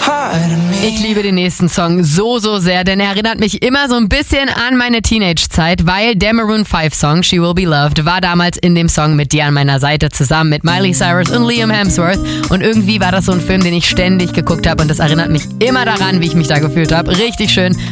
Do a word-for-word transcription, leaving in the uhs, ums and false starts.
Ich liebe den nächsten Song so, so sehr, denn er erinnert mich immer so ein bisschen an meine Teenage-Zeit, weil der Maroon fünf Song She Will Be Loved war damals in dem Song Mit dir an meiner Seite zusammen mit Miley Cyrus und Liam Hemsworth und irgendwie war das so ein Film, den ich ständig geguckt habe und das erinnert mich immer daran, wie ich mich da gefühlt habe. Richtig schön